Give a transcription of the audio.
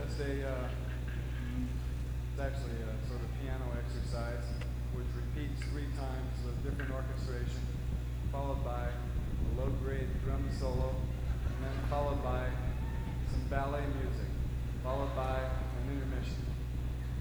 just it's actually a sort of piano exercise which repeats 3 times with different orchestration, followed by a low-grade drum solo, and then followed by some ballet music, followed by an intermission.